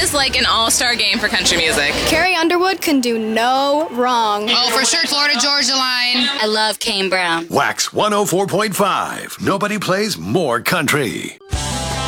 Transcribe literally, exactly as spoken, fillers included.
is like an all-star game for country music. Carrie Underwood can do no wrong. Oh, for sure, Florida Georgia Line. I love Kane Brown. Wax one oh four point five. Nobody plays more country.